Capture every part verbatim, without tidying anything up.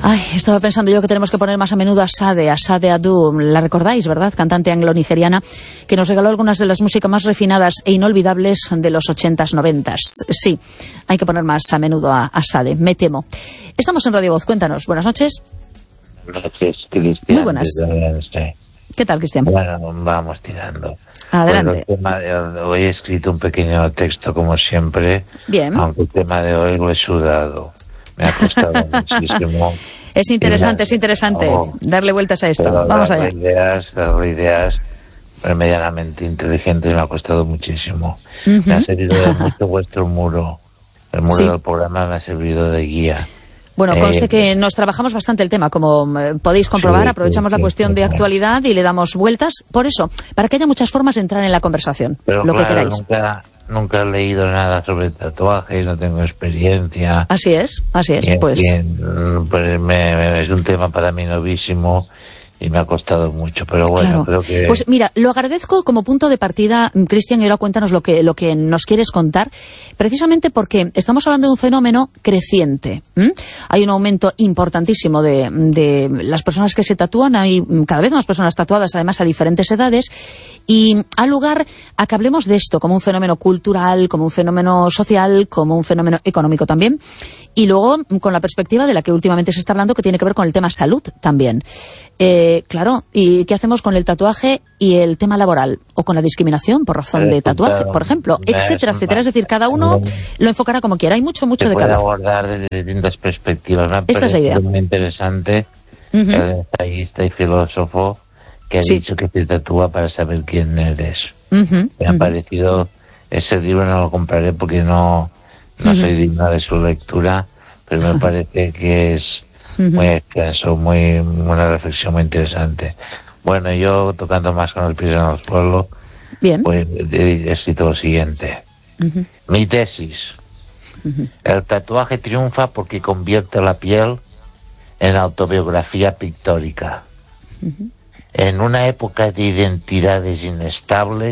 Ay, estaba pensando yo que tenemos que poner más a menudo a Sade, a Sade Adu, la recordáis, ¿verdad? Cantante anglo-nigeriana que nos regaló algunas de las músicas más refinadas e inolvidables de los ochentas, noventas. Sí, hay que poner más a menudo a, a Sade, me temo. Estamos en Radio Voz, cuéntanos. Buenas noches. Buenas noches, Cristian. Muy buenas. ¿Qué tal, Cristian? Bueno, vamos tirando. Adelante. Bueno, el tema de hoy he escrito un pequeño texto, como siempre. Bien. Aunque el tema de hoy lo he sudado. Me ha costado muchísimo. Es interesante, me, es interesante oh, darle vueltas a esto. Vamos allá. Las ideas, las ideas medianamente inteligentes me ha costado muchísimo. Uh-huh. Me ha servido de mucho vuestro muro. El muro sí. del programa me ha servido de guía. Bueno, conste eh, que nos trabajamos bastante el tema, como eh, podéis comprobar, sí, aprovechamos sí, la cuestión sí, de actualidad y le damos vueltas, por eso, para que haya muchas formas de entrar en la conversación, pero lo claro, que queráis. Nunca, nunca he leído nada sobre tatuajes, no tengo experiencia. Así es, así es, bien, pues. Bien, pues me, me, es un tema para mí novísimo. Y me ha costado mucho, pero bueno, claro. creo que... Pues mira, lo agradezco como punto de partida, Cristian, y ahora cuéntanos lo que, lo que nos quieres contar, precisamente porque estamos hablando de un fenómeno creciente. ¿Mm? Hay un aumento importantísimo de, de las personas que se tatúan, hay cada vez más personas tatuadas, además a diferentes edades, y ha lugar a que hablemos de esto como un fenómeno cultural, como un fenómeno social, como un fenómeno económico también, y luego con la perspectiva de la que últimamente se está hablando, que tiene que ver con el tema salud también. Eh, claro, ¿y qué hacemos con el tatuaje y el tema laboral? O con la discriminación por razón de tatuaje, por ejemplo, etcétera, etcétera. Es decir, cada uno lo enfocará como quiera. Hay mucho, mucho de cada uno. Se puede abordar desde distintas perspectivas. Me Esta es la idea. Muy interesante uh-huh. el ensayista y filósofo que ha sí. dicho que te tatúa para saber quién eres. Uh-huh. Me ha uh-huh. parecido, ese libro no lo compraré porque no, no uh-huh. soy digna de su lectura, pero me uh-huh. parece que es muy extenso, muy, una reflexión muy interesante. Bueno, yo tocando más con el pies en el suelo, bien, pues he escrito lo siguiente. Uh-huh. Mi tesis. Uh-huh. El tatuaje triunfa porque convierte la piel en autobiografía pictórica. Uh-huh. En una época de identidades inestables,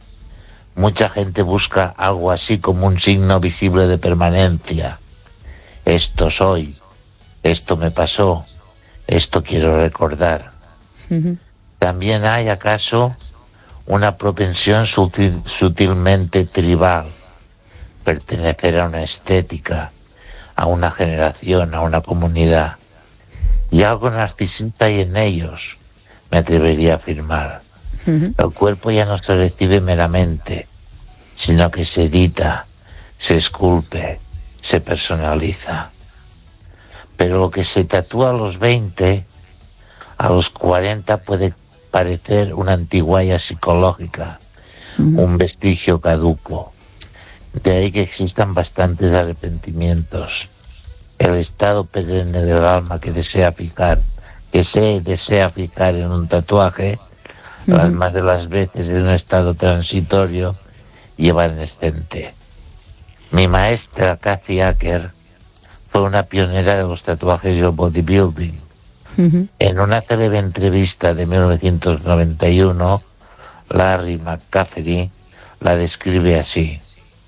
mucha gente busca algo así como un signo visible de permanencia. Esto soy. Esto me pasó, esto quiero recordar. Uh-huh. También hay, acaso, una propensión sutil, sutilmente tribal, pertenecer a una estética, a una generación, a una comunidad. Y algo narcisista hay en ellos, me atrevería a afirmar. Uh-huh. El cuerpo ya no se recibe meramente, sino que se edita, se esculpe, se personaliza. Pero lo que se tatúa a los veinte, a los cuarenta puede parecer una antigualla psicológica, mm. un vestigio caduco. De ahí que existan bastantes arrepentimientos. El estado perenne del alma que desea fijar, que se desea fijar en un tatuaje, mm. las más de las veces en un estado transitorio y evanescente. Mi maestra, Kathy Acker, fue una pionera de los tatuajes y el bodybuilding. Uh-huh. En una célebre entrevista de mil novecientos noventa y uno, Larry McCaffery la describe así.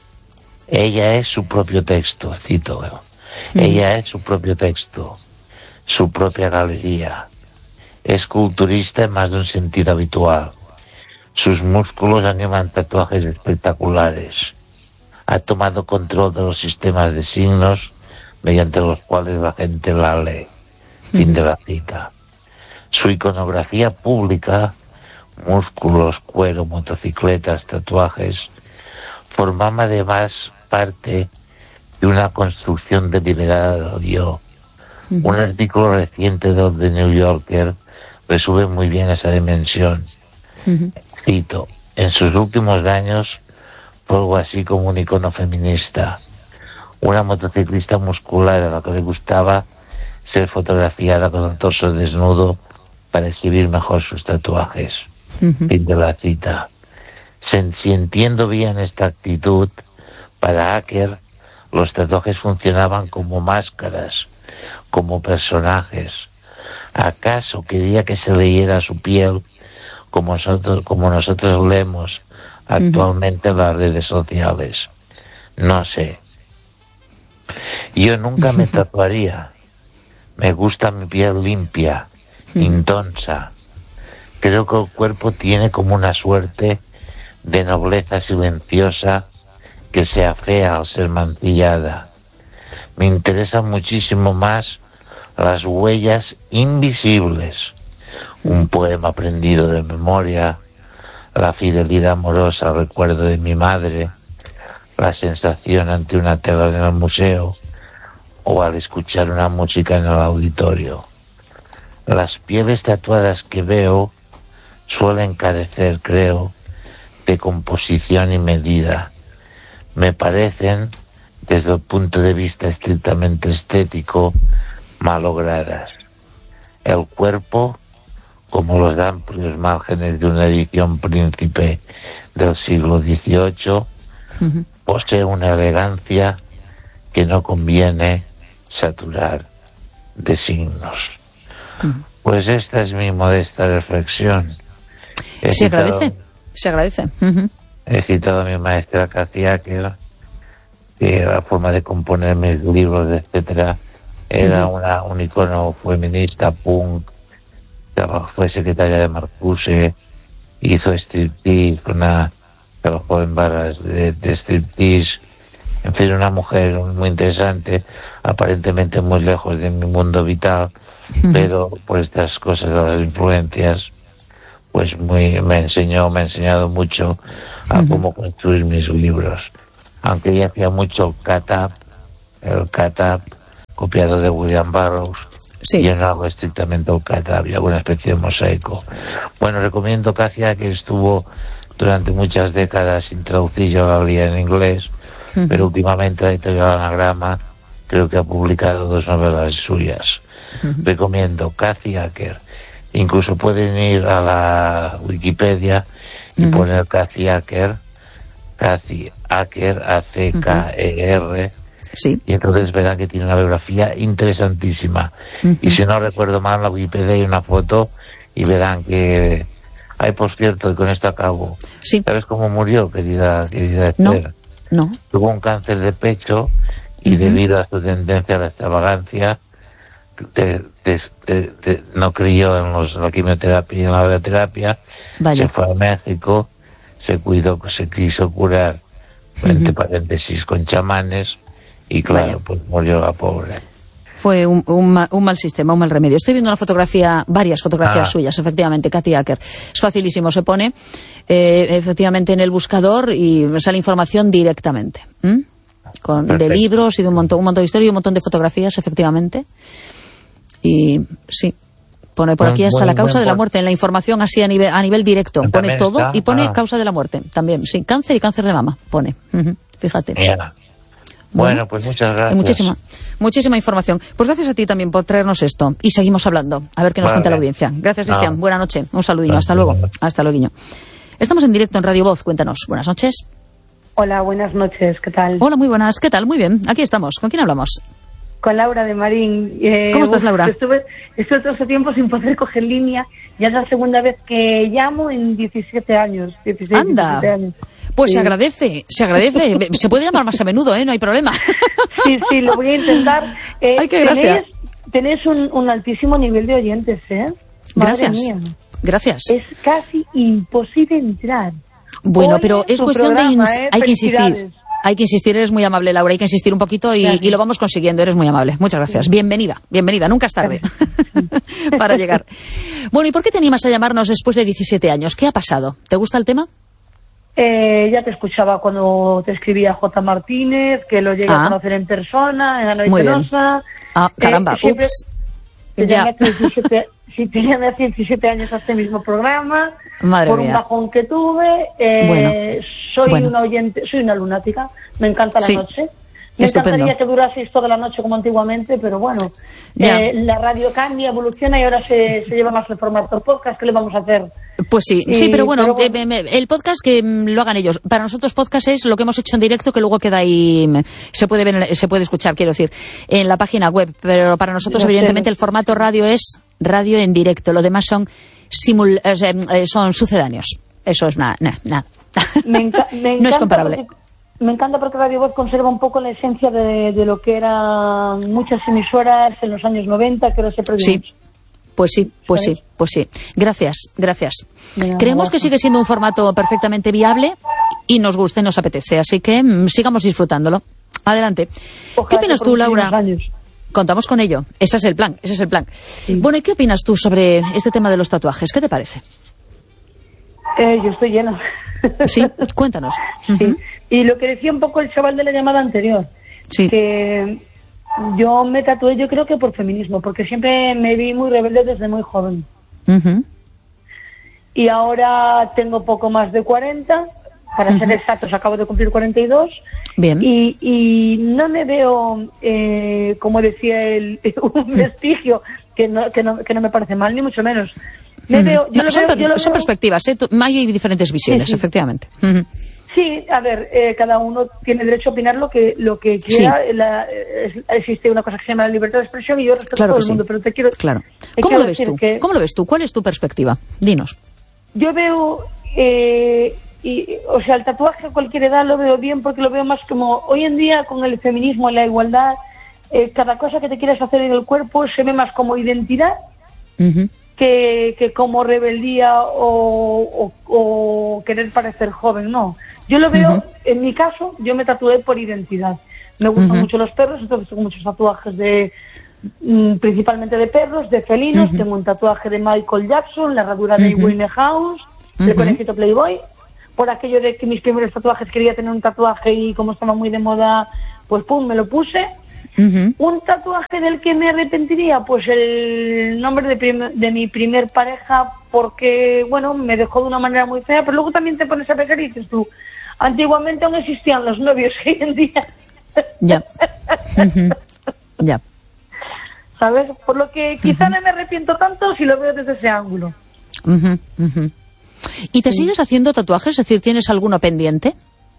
Ella es su propio texto, cito. Uh-huh. Ella es su propio texto, su propia galería. Es culturista en más de un sentido habitual. Sus músculos animan tatuajes espectaculares. Ha tomado control de los sistemas de signos mediante los cuales la gente la lee. Fin de la cita. Su iconografía pública, músculos, cuero, motocicletas, tatuajes, formaba además parte de una construcción deliberada del yo. Uh-huh. Un artículo reciente de The New Yorker resume muy bien esa dimensión. Uh-huh. Cito, en sus últimos años fue algo así como un icono feminista. Una motociclista muscular a la que le gustaba ser fotografiada con el torso desnudo para exhibir mejor sus tatuajes. Uh-huh. Fin de la cita. Si, si entiendo bien esta actitud, para Acker los tatuajes funcionaban como máscaras, como personajes. ¿Acaso quería que se leyera su piel como nosotros, como nosotros leemos actualmente uh-huh. en las redes sociales? No sé. Yo nunca me tatuaría, Me gusta mi piel limpia, mm. intonsa. Creo que el cuerpo tiene como una suerte de nobleza silenciosa que se afea al ser mancillada. Me interesan muchísimo más las huellas invisibles, un poema aprendido de memoria, la fidelidad amorosa al recuerdo de mi madre, la sensación ante una tela en el museo o al escuchar una música en el auditorio. Las pieles tatuadas que veo suelen carecer, creo, de composición y medida. Me parecen, desde el punto de vista estrictamente estético, malogradas. El cuerpo, como los amplios márgenes de una edición príncipe del siglo dieciocho, uh-huh. posee una elegancia que no conviene saturar de signos. Uh-huh. Pues esta es mi modesta reflexión. He se citado, agradece, se agradece. Uh-huh. He citado a mi maestra Cathy Acker, que la forma de componer mis libros, etcétera, era uh-huh. una, un icono feminista, punk, fue secretaria de Marcuse, hizo striptease, una, trabajó en barras de, de striptease, en fin, una mujer muy interesante, aparentemente muy lejos de mi mundo vital, uh-huh. pero por estas cosas de las influencias, pues muy me enseñó, me ha enseñado mucho a uh-huh. cómo construir mis libros. Aunque ella hacía mucho cut-up, el cut-up copiado de William Burroughs, sí. yo no hago estrictamente el cut-up, yo hago una especie de mosaico. Bueno, recomiendo Cathy, que estuvo durante muchas décadas introducida, yo la leía en inglés, uh-huh. pero últimamente la editorial Anagrama creo que ha publicado dos novelas suyas. Uh-huh. Recomiendo Cathy Acker. Incluso pueden ir a la Wikipedia y uh-huh. poner Cathy Acker, Cathy Acker, A C K E R, uh-huh. sí. y entonces verán que tiene una biografía interesantísima. Uh-huh. Y si no recuerdo mal, en la Wikipedia hay una foto y verán que... Ay, por cierto, y con esto acabo. Sí. ¿Sabes cómo murió, querida, querida Esther? No, no. Tuvo un cáncer de pecho y uh-huh. debido a su tendencia a la extravagancia, te, te, te, te, no creyó en, los, la quimioterapia y en la radioterapia, Vaya. se fue a México, se cuidó, se quiso curar, uh-huh. entre paréntesis, con chamanes, y claro, Vaya. pues murió la pobre. Fue un, un, un mal sistema, un mal remedio. Estoy viendo una fotografía, varias fotografías ah. suyas, efectivamente, Cathy Acker. Es facilísimo, se pone eh, efectivamente en el buscador y sale información directamente. ¿Mm? Con, de libros y de un montón, un montón de historias y un montón de fotografías, efectivamente. Y sí, pone por aquí hasta la causa de la muerte, en la información así a nivel, a nivel directo. Pone todo está? y pone ah. causa de la muerte también. Sí, cáncer y cáncer de mama, pone. Uh-huh. Fíjate. Yeah. Bueno, bueno, pues muchas gracias. Muchísima, muchísima información. Pues gracias a ti también por traernos esto. Y seguimos hablando. A ver qué nos vale. cuenta la audiencia. Gracias, Cristian. No. Buenas noches. Un saludinho. No, Hasta no, luego. No. Hasta luego. Estamos en directo en Radio Voz. Cuéntanos. Buenas noches. Hola, buenas noches. ¿Qué tal? Hola, muy buenas. ¿Qué tal? Muy bien. Aquí estamos. ¿Con quién hablamos? Con Laura de Marín. Eh, ¿Cómo estás, Laura? Estuve, estuve todo ese tiempo sin poder coger línea. Ya es la segunda vez que llamo en diecisiete años. dieciséis, Anda. diecisiete años. Pues sí. se agradece, se agradece. Se puede llamar más a menudo, ¿eh? No hay problema. Sí, sí, lo voy a intentar. Eh, Ay, qué gracia. Tenéis, tenéis un, un altísimo nivel de oyentes, ¿eh? Madre Gracias. Mía. Gracias. Es casi imposible entrar. Bueno, Oye, pero es cuestión programa, de... ¿eh? Hay que insistir. Hay que insistir, eres muy amable, Laura. Hay que insistir un poquito y, y lo vamos consiguiendo. Eres muy amable. Muchas gracias. Sí. Bienvenida, bienvenida. Nunca es tarde para llegar. Bueno, ¿y por qué te animas a llamarnos después de diecisiete años? ¿Qué ha pasado? ¿Te gusta el tema? Eh, ya te escuchaba cuando te escribía J. Martínez, que lo llegué ah. a conocer en persona, en Anoy Penosa. Ah, caramba, eh, siempre, ups. Ya. diecisiete, si tenía diecisiete años hace el mismo programa, Madre por mía. un bajón que tuve, eh, bueno. soy bueno. una oyente, soy una lunática, me encanta la sí. noche. Me Estupendo. encantaría que duraseis toda la noche como antiguamente, pero bueno, eh, la radio cambia, evoluciona y ahora se, se lleva más el formato podcast. ¿Qué le vamos a hacer? Pues sí, y, sí, pero bueno, pero bueno. Eh, el podcast que lo hagan ellos. Para nosotros podcast es lo que hemos hecho en directo, que luego queda ahí, se puede ver, se puede escuchar, quiero decir, en la página web. Pero para nosotros, no evidentemente, sé. el formato radio es radio en directo. Lo demás son simul, eh, son sucedáneos. Eso es nada, nada, nada. Me, enca me no es comparable. Me encanta porque Radio Voz conserva un poco la esencia de, de lo que eran muchas emisoras en los años noventa, que ahora se perdió. Sí, pues sí, pues sí, pues sí. Gracias, gracias. Venga, Creemos abajo. que sigue siendo un formato perfectamente viable y nos gusta y nos apetece, así que mmm, sigamos disfrutándolo. Adelante. Ojalá. ¿Qué opinas tú, Laura? Años. Contamos con ello. Ese es el plan, ese es el plan. Sí. Bueno, ¿y qué opinas tú sobre este tema de los tatuajes? ¿Qué te parece? Eh, yo estoy llena. Sí, cuéntanos. Sí. Uh-huh. Y lo que decía un poco el chaval de la llamada anterior, sí. que yo me tatué, yo creo que por feminismo, porque siempre me vi muy rebelde desde muy joven. Uh-huh. Y ahora tengo poco más de cuarenta, para uh-huh. ser exactos, acabo de cumplir cuarenta y dos. Bien. Y, y no me veo, eh, como decía él, un vestigio, que no, que, no, que no me parece mal, ni mucho menos. Me uh-huh. veo, yo no, lo son, veo, per, yo lo son veo... perspectivas, ¿eh? Hay diferentes visiones, sí, sí. efectivamente. Uh-huh. Sí, a ver, eh, cada uno tiene derecho a opinar lo que lo que quiera. Sí. La, es, existe una cosa que se llama la libertad de expresión y yo respeto claro a todo el sí. mundo, pero te quiero... Claro. Te ¿Cómo quiero lo ves tú? Que ¿Cómo lo ves tú? ¿Cuál es tu perspectiva? Dinos. Yo veo, eh, y, o sea, el tatuaje a cualquier edad lo veo bien porque lo veo más como, hoy en día con el feminismo y la igualdad, eh, cada cosa que te quieras hacer en el cuerpo se ve más como identidad. Uh-huh. Que, que como rebeldía o, o, o querer parecer joven, no. Yo lo veo, uh-huh. en mi caso, yo me tatué por identidad. Me gustan uh-huh. mucho los perros, entonces tengo muchos tatuajes de, mm, principalmente de perros, de felinos. Uh-huh. Tengo un tatuaje de Michael Jackson, la herradura de uh-huh. Winehouse, uh-huh. el conejito Playboy. Por aquello de que mis primeros tatuajes quería tener un tatuaje y como estaba muy de moda, pues pum, me lo puse. Uh-huh. Un tatuaje del que me arrepentiría, pues el nombre de, prim- de mi primer pareja, porque, bueno, me dejó de una manera muy fea, pero luego también te pones a pensar y dices tú, antiguamente aún existían los novios, hoy en día. Ya. Uh-huh. Ya. ¿Sabes? Por lo que quizá uh-huh. no me arrepiento tanto si lo veo desde ese ángulo. Uh-huh. Uh-huh. ¿Y te sí. sigues haciendo tatuajes? Es decir, ¿tienes alguno pendiente?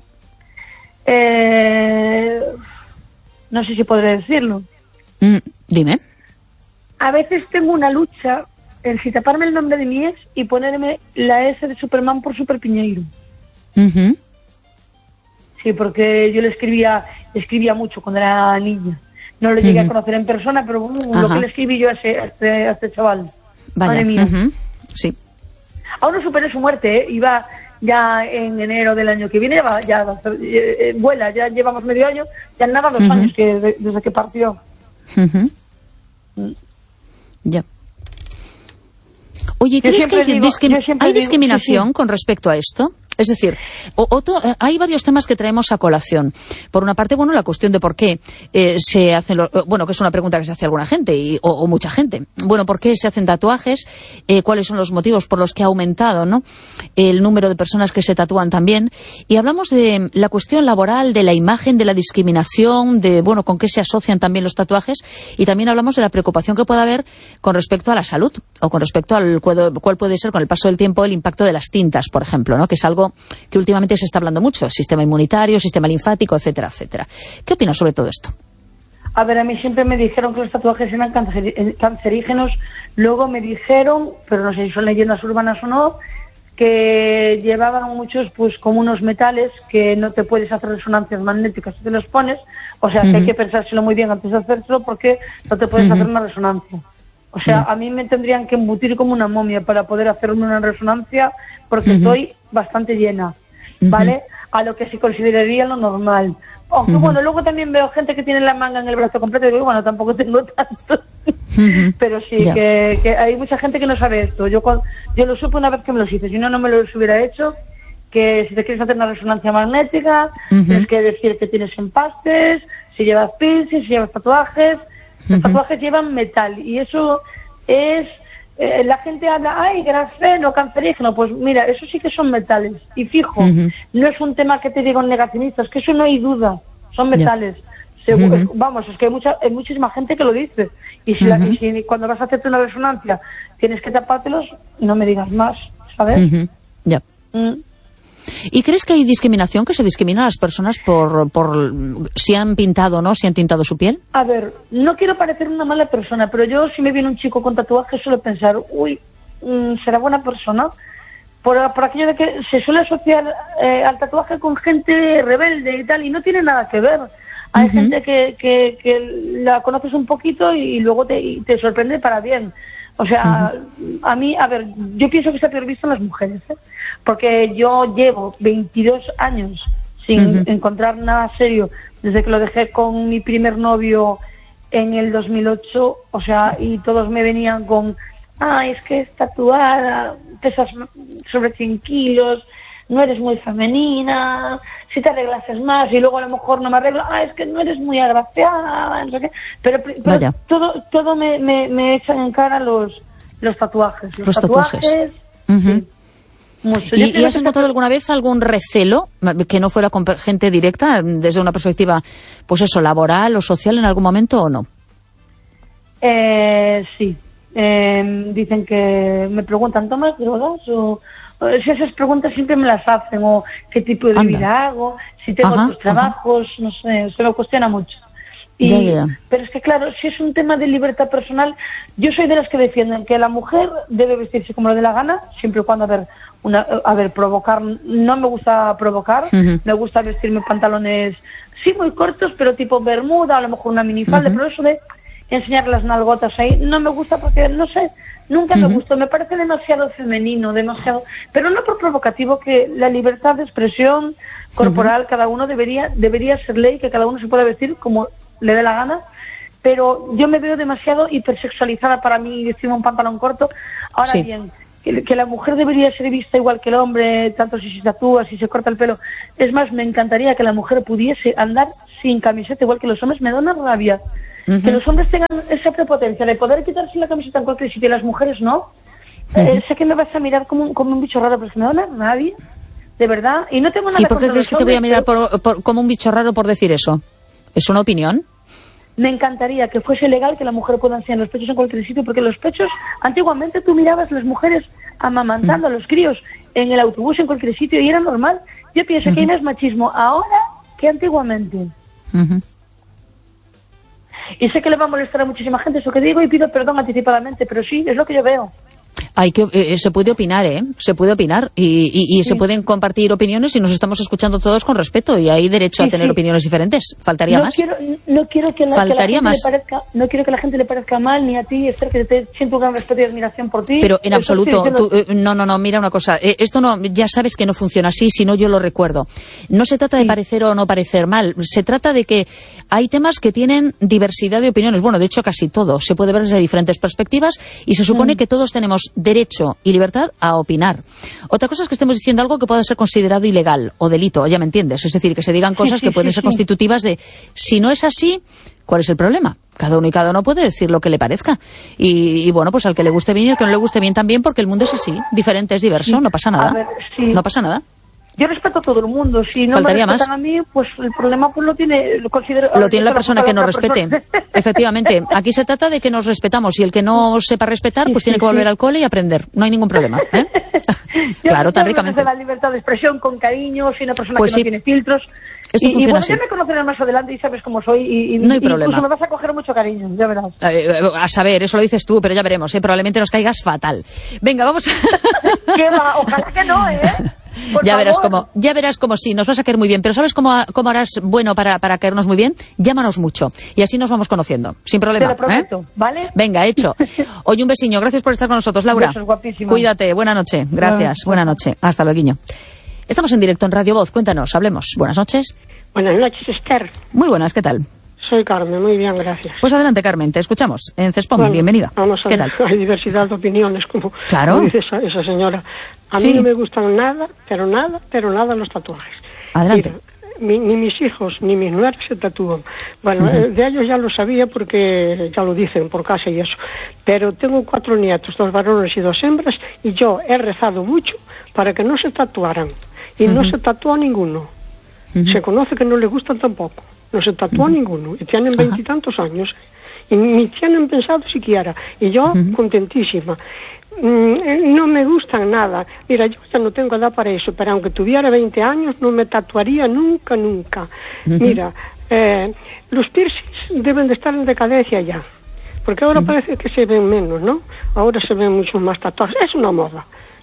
Eh... No sé si podré decirlo. Mm, dime. A veces tengo una lucha en si taparme el nombre de mi ex y ponerme la S de Superman por Super Piñeiro. Uh-huh. Sí, porque yo le escribía, le escribía mucho cuando era niña. No lo llegué uh-huh. a conocer en persona, pero uh, lo que le escribí yo a, ese, a, este, a este chaval. Vaya. Madre mía. Uh-huh. Sí. Aún no superé su muerte, ¿eh? Iba ya en enero del año que viene, ya, ya eh, vuela, ya llevamos medio año, ya nada dos uh-huh. años que de, desde que partió. Uh-huh. Mm. Ya. Oye, ¿crees que hay, digo, discrim- ¿hay discriminación digo, sí, sí. con respecto a esto? Es decir, o, o to, hay varios temas que traemos a colación. Por una parte, bueno, la cuestión de por qué eh, se hacen, lo, bueno, que es una pregunta que se hace alguna gente y, o, o mucha gente. Bueno, ¿por qué se hacen tatuajes? Eh, ¿Cuáles son los motivos por los que ha aumentado, ¿no?, el número de personas que se tatúan también? Y hablamos de la cuestión laboral, de la imagen, de la discriminación, de, bueno, con qué se asocian también los tatuajes, y también hablamos de la preocupación que puede haber con respecto a la salud o con respecto al cuál puede ser con el paso del tiempo el impacto de las tintas, por ejemplo, ¿no?, que es algo que últimamente se está hablando mucho, sistema inmunitario, sistema linfático, etcétera, etcétera. ¿Qué opinas sobre todo esto? A ver, a mí siempre me dijeron que los tatuajes eran cancerígenos, luego me dijeron, pero no sé si son leyendas urbanas o no, que llevaban muchos, pues, como unos metales que no te puedes hacer resonancias magnéticas si te los pones, o sea, uh-huh. que hay que pensárselo muy bien antes de hacérselo porque no te puedes uh-huh. hacer una resonancia. O sea, uh-huh. a mí me tendrían que embutir como una momia para poder hacerme una resonancia porque uh-huh. estoy bastante llena, ¿vale? Uh-huh. A lo que se consideraría lo normal. Aunque uh-huh. bueno, luego también veo gente que tiene la manga en el brazo completo y digo, bueno, tampoco tengo tanto. Uh-huh. Pero sí, yeah. que, que hay mucha gente que no sabe esto. Yo cuando, yo lo supe una vez que me lo hice, si no, no me lo hubiera hecho. Que si te quieres hacer una resonancia magnética, uh-huh. tienes que decir que tienes empastes, si llevas piercing, si llevas tatuajes. Los tatuajes llevan metal y eso es... Eh, la gente habla, ay, grafeno, cancerígeno. Pues mira, eso sí que son metales. Y fijo, uh-huh. no es un tema que te digan negacionista, es que eso no hay duda. Son metales. Yeah. Segu- uh-huh. es, vamos, es que hay, mucha, hay muchísima gente que lo dice. Y si, uh-huh. la, y si cuando vas a hacerte una resonancia tienes que tapártelos, no me digas más, ¿sabes? Uh-huh. Ya. Yeah. Mm. ¿Y crees que hay discriminación, que se discrimina a las personas por, por si han pintado o no, si han tintado su piel? A ver, no quiero parecer una mala persona, pero yo si me viene un chico con tatuajes suelo pensar, uy, mmm, será buena persona, por, por aquello de que se suele asociar eh, al tatuaje con gente rebelde y tal, y no tiene nada que ver. Hay uh-huh. gente que, que, que la conoces un poquito y luego te, y te sorprende para bien. O sea, uh-huh. a mí, a ver, yo pienso que está peor visto en las mujeres, ¿eh? Porque yo llevo veintidós años sin uh-huh. encontrar nada serio desde que lo dejé con mi primer novio en el dos mil ocho, o sea, y todos me venían con, ah, es que es tatuada, pesas sobre cien kilos, no eres muy femenina, si te arreglases más, y luego a lo mejor no me arreglo, ah, es que no eres muy agraciada, no sé qué, pero, pero todo todo me, me, me echan en cara los, los tatuajes. Los, los tatuajes. tatuajes uh-huh. sí. Mucho. ¿Y, ¿y has encontrado alguna vez algún recelo que no fuera con gente directa, desde una perspectiva, pues eso, laboral o social en algún momento o no? Eh, sí. Eh, dicen que me preguntan, ¿tomas drogas? O, o si esas preguntas siempre me las hacen, o qué tipo de Anda. vida hago, si tengo ajá, otros trabajos, ajá. no sé, se me cuestiona mucho. Y, ya, ya. Pero es que claro, si es un tema de libertad personal, yo soy de las que defienden que la mujer debe vestirse como le dé la gana, siempre y cuando, a ver, una, a ver, provocar, no me gusta provocar, uh-huh. me gusta vestirme pantalones, sí, muy cortos, pero tipo bermuda, a lo mejor una minifalda, uh-huh. pero eso de enseñar las nalgotas ahí, no me gusta porque, no sé, nunca uh-huh. me gustó, me parece demasiado femenino, demasiado, pero no por provocativo, que la libertad de expresión corporal, uh-huh. cada uno debería, debería ser ley, que cada uno se pueda vestir como le dé la gana, pero yo me veo demasiado hipersexualizada para mí vestirme un pantalón corto. Ahora sí. bien, que, que la mujer debería ser vista igual que el hombre, tanto si se tatúa, si se corta el pelo. Es más, me encantaría que la mujer pudiese andar sin camiseta igual que los hombres. Me da una rabia uh-huh. que los hombres tengan esa prepotencia de poder quitarse la camiseta en cualquier sitio y las mujeres no. Uh-huh. Eh, sé que me vas a mirar como un, como un bicho raro, pero es que me da una rabia, de verdad. Y no tengo nada. ¿Y por qué crees que te voy a mirar por, por, como un bicho raro por decir eso? ¿Es una opinión? Me encantaría que fuese legal que la mujer pueda enseñar los pechos en cualquier sitio, porque los pechos, antiguamente tú mirabas a las mujeres amamantando uh-huh. a los críos en el autobús, en cualquier sitio, y era normal. Yo pienso uh-huh. que hay más machismo ahora que antiguamente. Uh-huh. Y sé que le va a molestar a muchísima gente eso que digo, y pido perdón anticipadamente, pero sí, es lo que yo veo. Hay que eh, se puede opinar, ¿eh? Se puede opinar y, y, y sí. se pueden compartir opiniones y nos estamos escuchando todos con respeto y hay derecho sí, a tener sí. opiniones diferentes. Faltaría no más. Quiero, no quiero que la, Faltaría que la más. gente le parezca, no quiero que la gente le parezca mal ni a ti, Esther, que te siento un gran respeto y admiración por ti. Pero en Eso absoluto. sí, tú, eh, no, no, no. Mira una cosa. Eh, esto no, ya sabes que no funciona así. Si no, yo lo recuerdo. No se trata de sí. parecer o no parecer mal. Se trata de que hay temas que tienen diversidad de opiniones. Bueno, de hecho, casi todo se puede ver desde diferentes perspectivas y se supone mm. que todos tenemos derecho y libertad a opinar. Otra cosa es que estemos diciendo algo que pueda ser considerado ilegal o delito, ya me entiendes. Es decir, que se digan cosas sí, sí, que pueden sí, ser sí. constitutivas de, si no es así, ¿cuál es el problema? Cada uno y cada uno puede decir lo que le parezca. Y, y bueno, pues al que le guste bien y al que no le guste bien también, porque el mundo es así, diferente, es diverso, sí. no pasa nada. Ver, sí. No pasa nada. Yo respeto a todo el mundo. Si no Faltaría me respetan más. a mí, pues el problema pues lo tiene, lo considero. Lo tiene la persona que nos respete. Persona. Efectivamente. Aquí se trata de que nos respetamos y el que no sepa respetar, pues sí, tiene sí, que volver sí. al cole y aprender. No hay ningún problema. ¿eh? Claro, tan ricamente. La libertad de expresión con cariño, soy una persona pues que sí. no tiene filtros. Esto y, funciona y bueno, así. ya me conocerás más adelante y sabes cómo soy. Y, y, no hay y problema. Incluso me vas a coger mucho cariño, ya verás. Eh, a saber, eso lo dices tú, pero ya veremos. ¿eh? Probablemente nos caigas fatal. Venga, vamos a... ¿Qué va? Ojalá que no, ¿eh? Por ya favor. verás cómo, ya verás cómo sí, nos vas a caer muy bien, pero ¿sabes cómo, cómo harás bueno para, para caernos muy bien? Llámanos mucho y así nos vamos conociendo, sin problema. Te lo prometo, ¿eh? ¿vale? Venga, hecho. Oye, un besiño, gracias por estar con nosotros, Laura. Cuídate, buena noche, gracias, buena noche, hasta luego. Estamos en directo en Radio Voz, cuéntanos, hablemos. Buenas noches. Buenas noches, Esther. Muy buenas, ¿qué tal? Soy Carmen, muy bien, gracias. Pues adelante, Carmen, te escuchamos en Cespom, bueno, bienvenida. Vamos a ¿Qué ver, tal? Hay diversidad de opiniones, como, claro. como dice esa, esa señora. A sí. mí no me gustan nada, pero nada, pero nada los tatuajes. Adelante. Mira, mi, ni mis hijos ni mis nueras se tatúan. Bueno, uh-huh. eh, de ellos ya lo sabía porque ya lo dicen por casa y eso. Pero tengo cuatro nietos, dos varones y dos hembras, y yo he rezado mucho para que no se tatuaran. Y uh-huh. no se tatúa ninguno. Uh-huh. Se conoce que no le gustan tampoco. No se tatúa uh-huh. ninguno. Y tienen veintitantos años. Y ni tienen pensado siquiera. Y yo, uh-huh. contentísima. Mm, no me gustan nada. Mira, yo ya no tengo edad para eso, pero aunque tuviera veinte años, no me tatuaría nunca, nunca. Uh-huh. Mira, eh, los piercings deben de estar en decadencia ya. Porque ahora uh-huh. parece que se ven menos, ¿no? Ahora se ven mucho más tatuajes. Es una moda.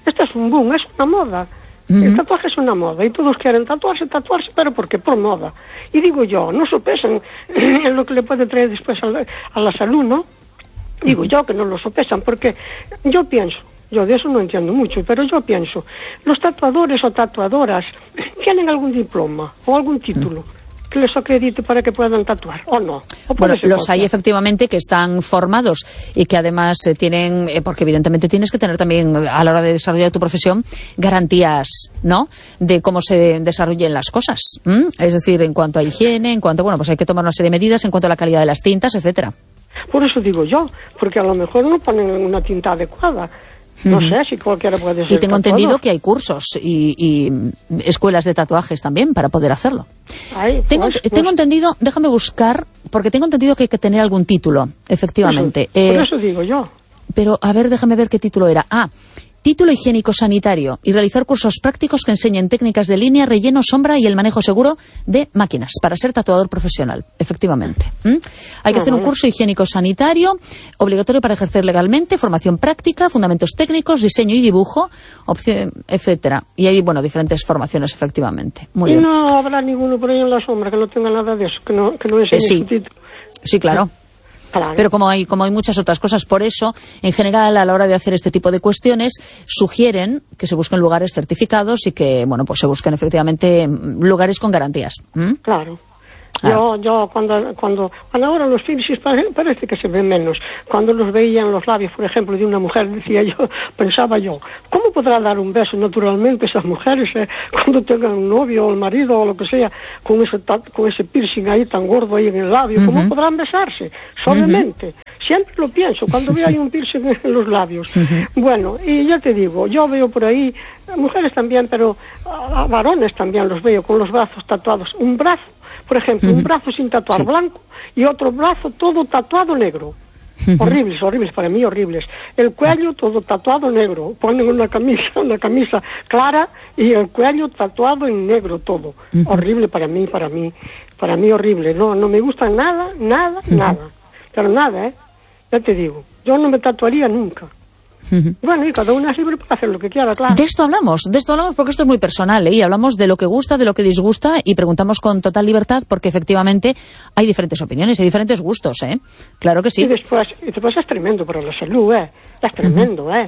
Esto es un boom, es una moda. Uh-huh. El tatuaje es una moda y todos quieren tatuarse, tatuarse, pero ¿por qué? Por moda. Y digo yo, no sopesan en lo que le puede traer después a la, a la salud, ¿no? Digo uh-huh. yo que no lo sopesan, porque yo pienso, yo de eso no entiendo mucho, pero yo pienso, los tatuadores o tatuadoras tienen algún diploma o algún título uh-huh. que les acredite para que puedan tatuar, ¿o no? ¿O bueno, los hay efectivamente que están formados y que además eh, tienen, eh, porque evidentemente tienes que tener también a la hora de desarrollar tu profesión garantías, ¿no?, de cómo se desarrollen las cosas. ¿Mm? Es decir, en cuanto a higiene, en cuanto, bueno, pues hay que tomar una serie de medidas en cuanto a la calidad de las tintas, etcétera. Por eso digo yo, porque a lo mejor no ponen una tinta adecuada. No uh-huh. sé si cualquiera puede ser. Y tengo tatuador. entendido que hay cursos y, y escuelas de tatuajes también para poder hacerlo. Ay, pues, tengo, pues, tengo entendido, déjame buscar, porque tengo entendido que hay que tener algún título, efectivamente. Por eso, eh, por eso digo yo. Pero, a ver, déjame ver qué título era. Ah, título higiénico-sanitario y realizar cursos prácticos que enseñen técnicas de línea, relleno, sombra y el manejo seguro de máquinas para ser tatuador profesional, efectivamente. ¿Mm? Hay que ah, hacer un vale. curso higiénico-sanitario, obligatorio para ejercer legalmente, formación práctica, fundamentos técnicos, diseño y dibujo, opción, etcétera. Y hay, bueno, diferentes formaciones, efectivamente. Muy y bien. no habrá ninguno por ahí en la sombra que no tenga nada de eso, que no, que no enseñe Eh, sí. su título. Sí, claro. Claro. Pero como hay, como hay muchas otras cosas, por eso, en general, a la hora de hacer este tipo de cuestiones, sugieren que se busquen lugares certificados y que, bueno, pues se busquen efectivamente lugares con garantías. ¿Mm? Claro. Ah. Yo, yo cuando, cuando, cuando ahora los piercings parece, parece que se ven menos. Cuando los veía en los labios, por ejemplo, de una mujer, decía yo, pensaba yo, ¿cómo podrá dar un beso naturalmente esas mujeres eh, cuando tengan un novio o el marido o lo que sea, con ese, con ese piercing ahí tan gordo ahí en el labio? Uh-huh. ¿Cómo podrán besarse? Suavemente. Uh-huh. Siempre lo pienso cuando veo ahí un piercing en los labios. Uh-huh. Bueno, y ya te digo, yo veo por ahí mujeres también, pero a, a varones también los veo con los brazos tatuados. Un brazo, por ejemplo, uh-huh. un brazo sin tatuar, sí. blanco, y otro brazo todo tatuado negro. Uh-huh. Horribles, horribles, para mí horribles. El cuello todo tatuado negro. Ponen una camisa, una camisa clara y el cuello tatuado en negro todo. Uh-huh. Horrible para mí, para mí, para mí horrible. No, no me gusta nada, nada, uh-huh. nada. Pero nada, ¿eh? Ya te digo, yo no me tatuaría nunca. Uh-huh. Bueno, y cada uno es libre para hacer lo que quiera, claro. De esto hablamos, de esto hablamos porque esto es muy personal, ¿eh? Y hablamos de lo que gusta, de lo que disgusta y preguntamos con total libertad porque efectivamente hay diferentes opiniones, hay diferentes gustos, ¿eh? Claro que sí. Y después, y después es tremendo para la salud, ¿eh? Es tremendo, uh-huh. ¿eh?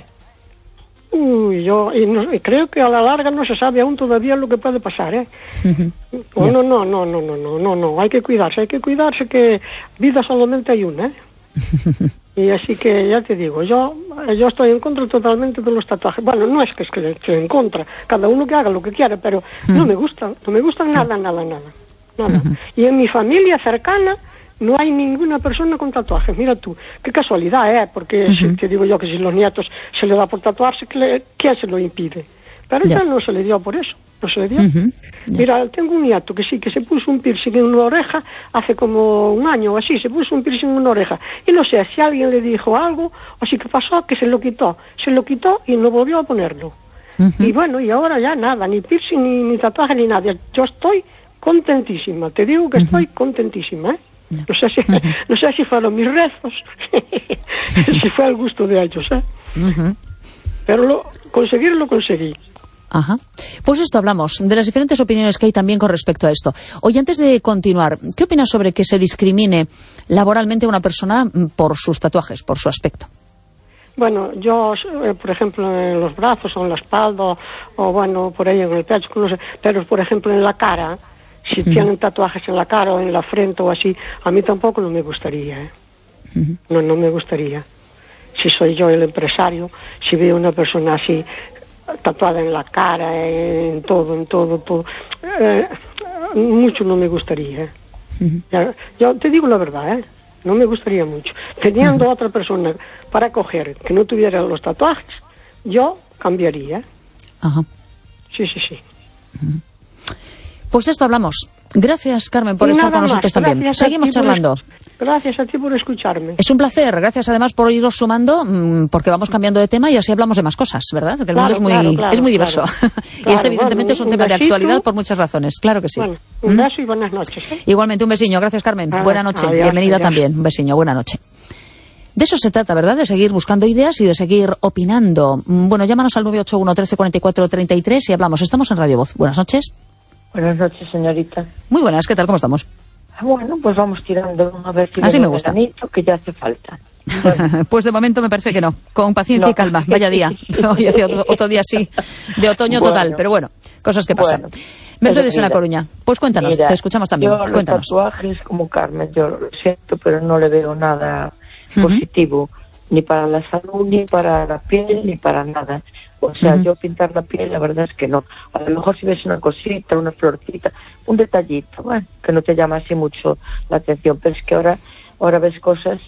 Uy, yo y no, y creo que a la larga no se sabe aún todavía lo que puede pasar, ¿eh? Uh-huh. Oh, no, no, no, no, no, no, no, no, hay que cuidarse, hay que cuidarse que vida solamente hay una, ¿eh? Y así que ya te digo, yo yo estoy en contra totalmente de los tatuajes. Bueno, no es que es que estoy en contra, cada uno que haga lo que quiera, pero uh-huh. no me gustan, no me gustan nada, nada, nada, nada. Uh-huh. Y en mi familia cercana no hay ninguna persona con tatuajes. Mira tú, qué casualidad, ¿eh? Porque uh-huh. si, te digo yo que si los nietos se le da por tatuarse, ¿quién se lo impide? Pero yeah. él no se le dio por eso, no se le dio. Uh-huh. Yeah. Mira, tengo un nieto que sí, que se puso un piercing en una oreja hace como un año o así, se puso un piercing en una oreja. Y no sé si alguien le dijo algo o si que pasó, que se lo quitó. Se lo quitó y no volvió a ponerlo. Uh-huh. Y bueno, y ahora ya nada, ni piercing, ni, ni tatuaje, ni nada. Yo estoy contentísima, te digo que uh-huh. estoy contentísima, ¿eh? No. No sé si, uh-huh. no sé si fueron mis rezos, si fue al gusto de ellos, ¿eh? Uh-huh. Pero lo, conseguir lo conseguí. Ajá. Pues esto hablamos, de las diferentes opiniones que hay también con respecto a esto. Oye, antes de continuar, ¿qué opinas sobre que se discrimine laboralmente a una persona por sus tatuajes, por su aspecto? Bueno, yo, eh, por ejemplo, en los brazos o en la espalda, o, o bueno, por ahí en el pecho, no sé, pero por ejemplo en la cara, si uh-huh. tienen tatuajes en la cara o en la frente o así, a mí tampoco no me gustaría, ¿eh? Uh-huh. No, no me gustaría. Si soy yo el empresario, si veo una persona así, tatuada en la cara, en todo, en todo, todo. Eh, mucho no me gustaría. ¿eh? Uh-huh. Ya, yo te digo la verdad, ¿eh? No me gustaría mucho. Teniendo uh-huh. otra persona para coger que no tuviera los tatuajes, yo cambiaría. Ajá. Uh-huh. Sí, sí, sí. Uh-huh. Pues esto hablamos. Gracias, Carmen, por y estar con nosotros más. también. Gracias Seguimos charlando. Por, gracias a ti por escucharme. Es un placer. Gracias además por iros sumando, porque vamos cambiando de tema y así hablamos de más cosas, ¿verdad? Que el claro, mundo es muy, claro, claro, es muy diverso. Claro, y este evidentemente bueno, es un, un tema besito. de actualidad por muchas razones. Claro que sí. Bueno, un ¿Mm? beso y buenas noches. ¿eh? Igualmente, un besiño. Gracias, Carmen. Ah, buena noche. adiós, Bienvenida adiós. también. Un besiño. Buena noche. De eso se trata, ¿verdad? De seguir buscando ideas y de seguir opinando. Bueno, llámanos al nueve ocho uno, trece cuarenta y cuatro, treinta y tres y hablamos. Estamos en Radio Voz. Buenas noches. Buenas noches, señorita. Muy buenas, ¿qué tal? ¿Cómo estamos? Bueno, pues vamos tirando a ver si así me gusta. Veranito, que ya hace falta. Bueno. Pues de momento me parece que no. Con paciencia no. y calma. Vaya día. Hoy hace otro, otro día así, de otoño bueno. total. Pero bueno, cosas que pasan. Bueno. Mercedes en La Coruña. Pues cuéntanos, mira, te escuchamos también. Yo cuéntanos. Los tatuajes, como Carmen, yo lo siento, pero no le veo nada uh-huh. positivo, ni para la salud, ni para la piel, ni para nada. O sea, uh-huh. yo pintar la piel, la verdad es que no. A lo mejor si ves una cosita, una florcita, un detallito, bueno, que no te llama así mucho la atención, pero es que ahora, ahora ves cosas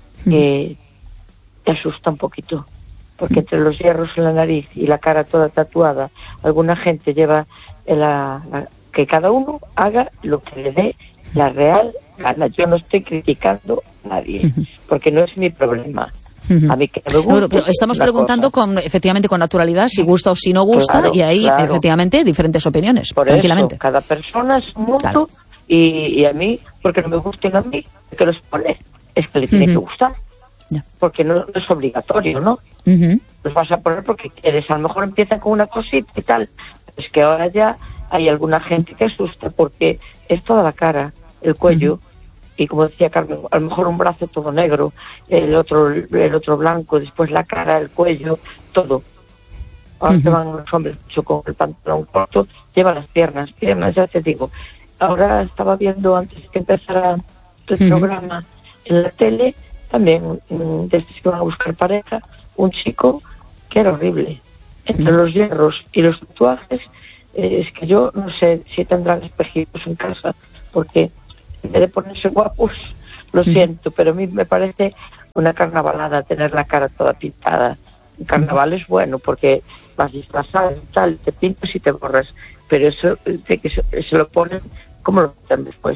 que uh-huh. te asusta un poquito. Porque entre los hierros en la nariz y la cara toda tatuada, alguna gente lleva la, la, que cada uno haga lo que le dé la real gana. Yo no estoy criticando a nadie, uh-huh. porque no es mi problema. Uh-huh. A mí que me gusta. No, pero estamos preguntando con, efectivamente con naturalidad si gusta o si no gusta, claro, y ahí claro. efectivamente diferentes opiniones. Por tranquilamente. Eso, cada persona es un mundo claro. y, y a mí, porque no me gusten a mí, que los pone, es que le tiene uh-huh. que gustar. Yeah. Porque no, no es obligatorio, ¿no? Uh-huh. Los vas a poner porque quieres. A lo mejor empiezan con una cosita y tal. Es que ahora ya hay alguna gente que asusta porque es toda la cara, el cuello, uh-huh. y como decía Carmen, a lo mejor un brazo todo negro, el otro el otro blanco, después la cara, el cuello, todo. Ahora uh-huh. se van los hombres mucho con el pantalón corto, lleva las piernas, piernas, ya te digo. Ahora estaba viendo antes que empezara el uh-huh. programa en la tele, también desde que van a buscar pareja, un chico que era horrible. Entre uh-huh. los hierros y los tatuajes, eh, es que yo no sé si tendrán espejitos en casa, porque en vez de ponerse guapos, lo uh-huh. siento, pero a mí me parece una carnavalada tener la cara toda pintada. El carnaval uh-huh. es bueno porque vas disfrazado y tal, te pintas y te borras, pero eso de que se, se lo ponen, ¿cómo lo quitan después?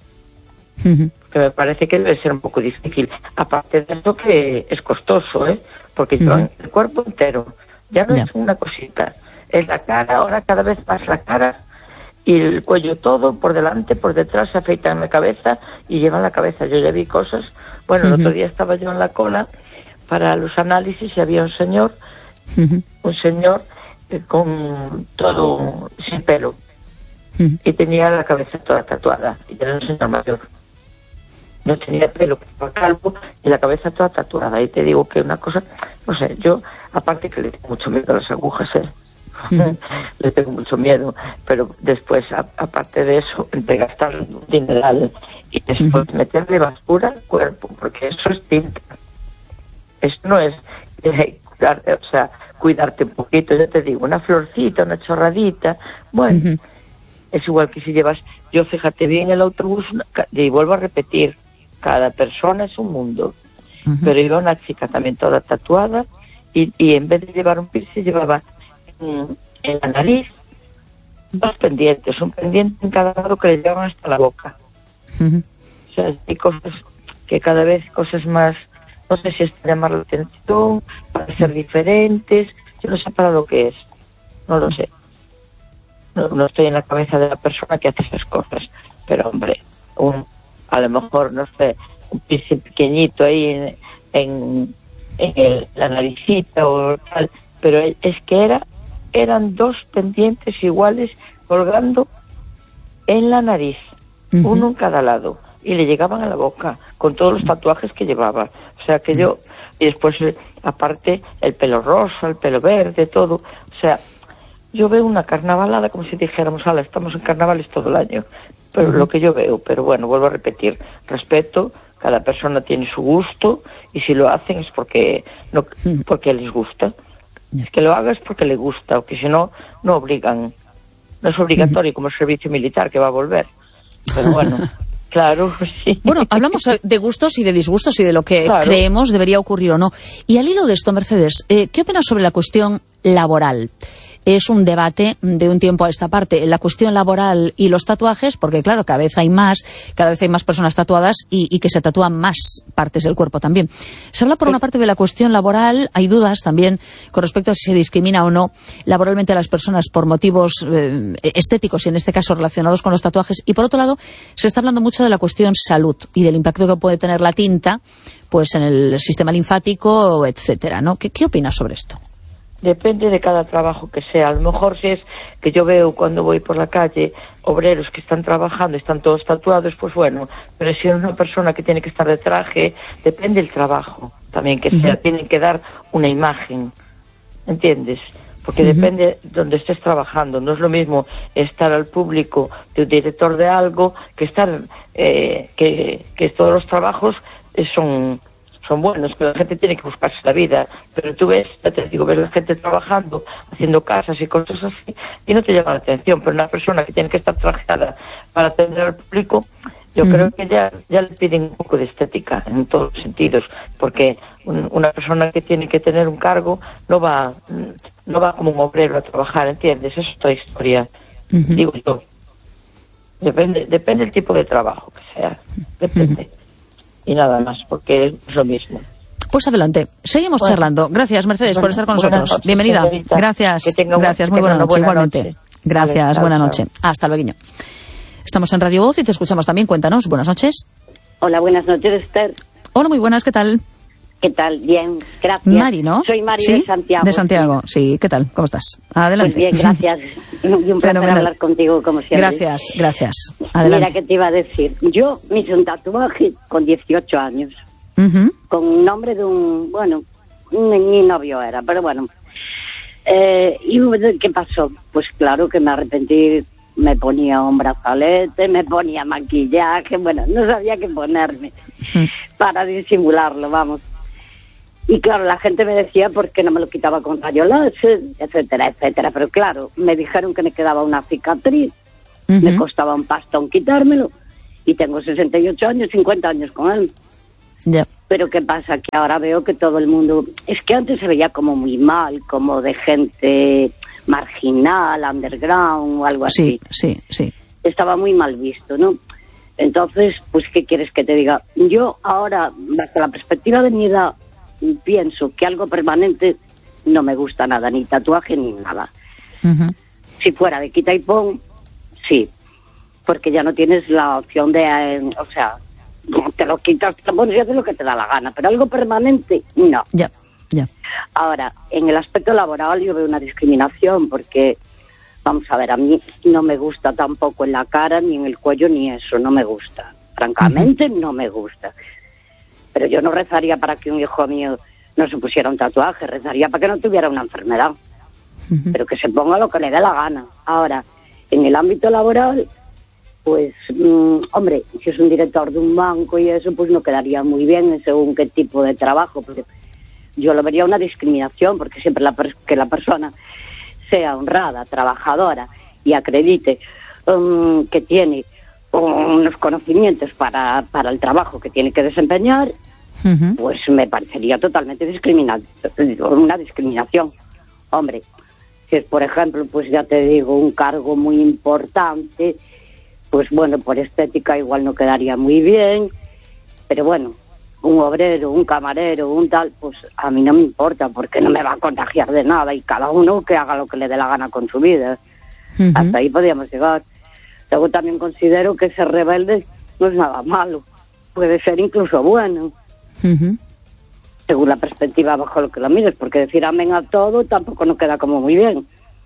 Uh-huh. Que me parece que debe ser un poco difícil. Aparte de eso que es costoso, ¿eh? Porque uh-huh. llevan el cuerpo entero. Ya no yeah. es una cosita. Es la cara, ahora cada vez más la cara y el cuello todo, por delante, por detrás, se afeitan la cabeza y llevan la cabeza. Yo ya vi cosas. Bueno, uh-huh. el otro día estaba yo en la cola para los análisis y había un señor, uh-huh. un señor eh, con todo sin pelo uh-huh. y tenía la cabeza toda tatuada. Y era un señor mayor. No tenía pelo, estaba calvo y la cabeza toda tatuada. Y te digo que una cosa, no sé, yo, aparte que le tengo mucho miedo a las agujas, ¿eh? Mm. le tengo mucho miedo, pero después, a, aparte de eso, entre gastar un dineral y después mm. meterle basura al cuerpo, porque eso es tinta. Eso no es, eh, cuidarte, o sea, cuidarte un poquito, yo te digo, una florcita, una chorradita, bueno, mm-hmm. es igual que si llevas, yo fíjate bien el autobús, y vuelvo a repetir, cada persona es un mundo, uh-huh. pero iba una chica también toda tatuada y, y en vez de llevar un piercing llevaba en, en la nariz dos pendientes, un pendiente en cada lado que le llevaban hasta la boca. Uh-huh. O sea, hay cosas que cada vez, cosas más, no sé si es para llamar la atención, para ser diferentes, yo no sé para lo que es, no lo sé. No, no estoy en la cabeza de la persona que hace esas cosas, pero hombre, un a lo mejor, no sé, un piercing pequeñito ahí en, en, en el, la naricita o tal, pero es que era eran dos pendientes iguales colgando en la nariz, uh-huh. uno en cada lado, y le llegaban a la boca, con todos los tatuajes que llevaba. O sea que yo, y después, aparte, el pelo rosa, el pelo verde, todo, o sea, yo veo una carnavalada como si dijéramos, ala, estamos en carnavales todo el año. Pero uh-huh. lo que yo veo, pero bueno, vuelvo a repetir, respeto, cada persona tiene su gusto y si lo hacen es porque no uh-huh. porque les gusta. Yeah. Es que lo hagas porque le gusta, o que si no, no obligan. No es obligatorio uh-huh. como el servicio militar que va a volver. Pero bueno, claro, sí. Bueno, hablamos de gustos y de disgustos y de lo que claro. creemos debería ocurrir o no. Y al hilo de esto, Mercedes, eh, ¿qué opinas sobre la cuestión laboral? es un debate de un tiempo a esta parte. La cuestión laboral y los tatuajes, porque claro, cada vez hay más, cada vez hay más personas tatuadas y, y que se tatúan más partes del cuerpo también. Se habla por una parte de la cuestión laboral, hay dudas también con respecto a si se discrimina o no laboralmente a las personas por motivos eh, estéticos y en este caso relacionados con los tatuajes. Y por otro lado, se está hablando mucho de la cuestión salud y del impacto que puede tener la tinta pues en el sistema linfático, etcétera, ¿no? ¿Qué, qué opinas sobre esto? Depende de cada trabajo que sea. A lo mejor si es que yo veo cuando voy por la calle obreros que están trabajando, están todos tatuados, pues bueno, pero si es una persona que tiene que estar de traje, depende del trabajo también que sea, uh-huh. tienen que dar una imagen, ¿entiendes? Porque uh-huh. depende de donde estés trabajando. No es lo mismo estar al público de un director de algo que estar, eh, que, que todos los trabajos eh, son... son buenos, que la gente tiene que buscarse la vida, pero tú ves, ya te digo, ves la gente trabajando, haciendo casas y cosas así, y no te llama la atención, pero una persona que tiene que estar trajeada para atender al público, yo uh-huh. creo que ya, ya le piden un poco de estética, en todos los sentidos, porque un, una persona que tiene que tener un cargo no va, no va como un obrero a trabajar, ¿entiendes? Eso es toda historia, uh-huh. digo yo. Depende, depende del tipo de trabajo que sea, depende. Uh-huh. Y nada más, porque es lo mismo. Pues adelante, seguimos bueno, charlando. Gracias, Mercedes, bueno, por estar con nosotros. Noches, Bienvenida. Señorita. Gracias, tenga, gracias, muy buena noche, buena igualmente. Noche. Gracias, vale, buena chao, noche. chao. Hasta luego. Estamos en Radio Voz y te escuchamos también. Cuéntanos, buenas noches. Hola, buenas noches, Esther. Hola, muy buenas, ¿qué tal? ¿Qué tal? Bien, gracias. Mari, ¿no? Soy Mari ¿Sí? de Santiago. De Santiago, sí. sí. ¿Qué tal? ¿Cómo estás? Adelante. Pues bien, gracias. Y un placer Fenomenal. hablar contigo, como siempre. Gracias, gracias. Adelante. Mira, ¿qué te iba a decir? Yo me hice un tatuaje con dieciocho años. Uh-huh. Con un nombre de un, bueno, mi novio era, pero bueno. Eh, ¿Y qué pasó? Pues claro que me arrepentí, me ponía un brazalete, me ponía maquillaje, bueno, no sabía qué ponerme uh-huh. para disimularlo, vamos. Y claro, la gente me decía por qué no me lo quitaba con rayo láser, etcétera, etcétera. Pero claro, me dijeron que me quedaba una cicatriz, uh-huh. me costaba un pastón quitármelo, y tengo sesenta y ocho años, cincuenta años con él. Yeah. Pero ¿qué pasa? Que ahora veo que todo el mundo... Es que antes se veía como muy mal, como de gente marginal, underground o algo así. Sí, sí, sí. Estaba muy mal visto, ¿no? Entonces, pues, ¿qué quieres que te diga? Yo ahora, bajo la perspectiva de mi edad, pienso que algo permanente no me gusta nada, ni tatuaje ni nada. Uh-huh. Si fuera de quita y pon, sí, porque ya no tienes la opción de, eh, o sea, te lo quitas, te lo pones y haces lo que te da la gana, pero algo permanente, no. Ya, ya. Ahora, en el aspecto laboral yo veo una discriminación, porque, vamos a ver, a mí no me gusta tampoco en la cara, ni en el cuello, ni eso, no me gusta. Francamente, uh-huh. no me gusta. Pero yo no rezaría para que un hijo mío no se pusiera un tatuaje, rezaría para que no tuviera una enfermedad. Uh-huh. Pero que se ponga lo que le dé la gana. Ahora, en el ámbito laboral, pues, mmm, hombre, si es un director de un banco y eso, pues no quedaría muy bien según qué tipo de trabajo, porque yo lo vería una discriminación, porque siempre la per- que la persona sea honrada, trabajadora y acredite um, que tiene unos conocimientos para, para el trabajo que tiene que desempeñar, uh-huh. pues me parecería totalmente discrimina- una discriminación. Hombre, si es, por ejemplo, pues ya te digo, un cargo muy importante, pues bueno, por estética igual no quedaría muy bien, pero bueno, un obrero, un camarero, un tal, pues a mí no me importa, porque no me va a contagiar de nada, y cada uno que haga lo que le dé la gana con su vida. Uh-huh. Hasta ahí podríamos llegar. Luego también considero que ser rebelde no es nada malo, puede ser incluso bueno, uh-huh. según la perspectiva bajo lo que lo mires, porque decir amén a todo tampoco nos queda como muy bien.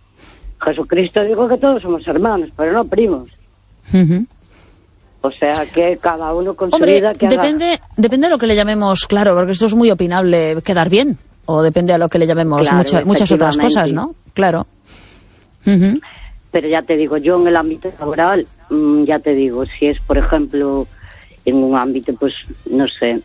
Jesucristo dijo que todos somos hermanos, pero no primos. Uh-huh. O sea que cada uno con Hombre, su vida que depende, haga... depende de lo que le llamemos, claro, porque esto es muy opinable, quedar bien, o depende de lo que le llamemos claro, mucha, muchas otras cosas, ¿no? Claro. Uh-huh. Pero ya te digo, yo en el ámbito laboral, mmm, ya te digo, si es, por ejemplo, en un ámbito, pues, no sé,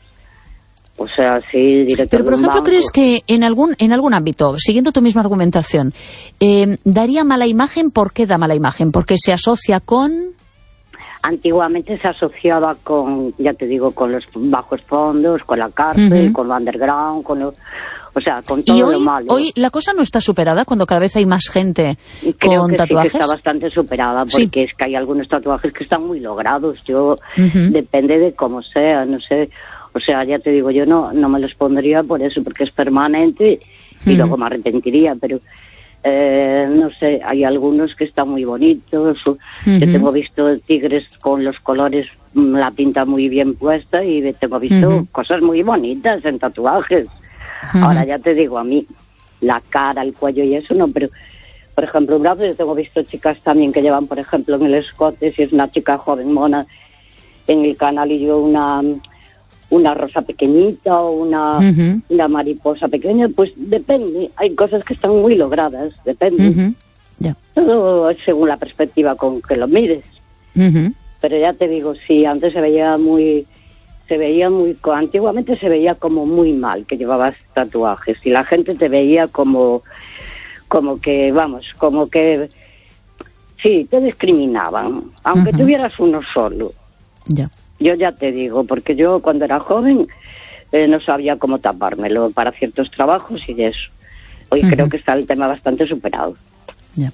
o sea, sí, director Pero, por de un ejemplo, banco. ¿crees que en algún en algún ámbito, siguiendo tu misma argumentación, eh, daría mala imagen? ¿Por qué da mala imagen? ¿Porque se asocia con...? antiguamente se asociaba con, ya te digo, con los bajos fondos, con la cárcel, uh-huh. con lo underground, con lo, o sea, con todo ¿Y hoy, lo malo. hoy la cosa no está superada cuando cada vez hay más gente Creo con que tatuajes? Sí, que está bastante superada, porque sí. es que hay algunos tatuajes que están muy logrados. Yo, uh-huh. depende de cómo sea, no sé, o sea, ya te digo, yo no, no me los pondría por eso, porque es permanente y uh-huh. luego me arrepentiría, pero... Eh, no sé, hay algunos que están muy bonitos, uh-huh. yo tengo visto tigres con los colores, la pinta muy bien puesta y tengo visto uh-huh. cosas muy bonitas en tatuajes. Uh-huh. Ahora ya te digo, a mí la cara, el cuello y eso no, pero por ejemplo un brazo, yo tengo visto chicas también que llevan, por ejemplo, en el escote, si es una chica joven mona, en el canal y yo una... una rosa pequeñita o una, uh-huh. una mariposa pequeña, pues depende. Hay cosas que están muy logradas, depende. Uh-huh. Yeah. Todo es según la perspectiva con que lo mires. Uh-huh. Pero ya te digo, sí, antes se veía muy... se veía muy... antiguamente se veía como muy mal que llevabas tatuajes y la gente te veía como... como que, vamos, como que... sí, te discriminaban, aunque uh-huh. tuvieras uno solo. Ya. Yeah. Yo ya te digo, porque yo cuando era joven eh, no sabía cómo tapármelo para ciertos trabajos y eso. Hoy uh-huh. creo que está el tema bastante superado. Ya.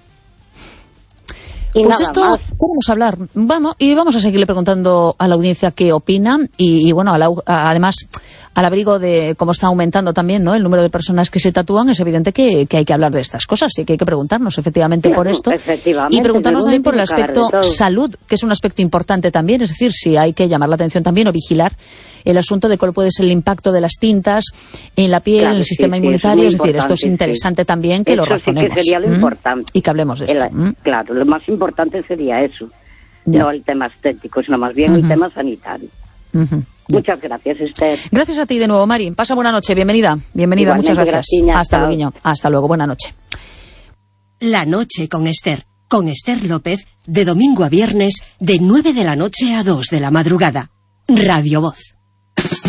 Y pues nada esto más. Vamos a hablar, vamos, y vamos a seguirle preguntando a la audiencia qué opina y, y bueno, a la, a, además, al abrigo de cómo está aumentando también, ¿no?, el número de personas que se tatúan, es evidente que, que hay que hablar de estas cosas y que hay que preguntarnos efectivamente por esto y preguntarnos también por el aspecto salud, que es un aspecto importante también, es decir, si hay que llamar la atención también o vigilar el asunto de cuál puede ser el impacto de las tintas en la piel, claro, en el sí, sistema sí, inmunitario, es, es decir, esto es interesante sí. también que eso lo razonemos. Sí que sería lo ¿Mm? importante. Y que hablemos de esto. El, ¿Mm? Claro, lo más importante sería eso, ya. no el tema estético, sino más bien uh-huh. el tema sanitario. Uh-huh. Muchas gracias, Esther. Gracias a ti de nuevo, Mari. Pasa buena noche, bienvenida. Bienvenida, igualmente, muchas gracias. Graciña, Hasta chao. luego. Hasta luego, buena noche. La noche con Esther, con Esther López, de domingo a viernes, de nueve de la noche a dos de la madrugada. Radio Voz.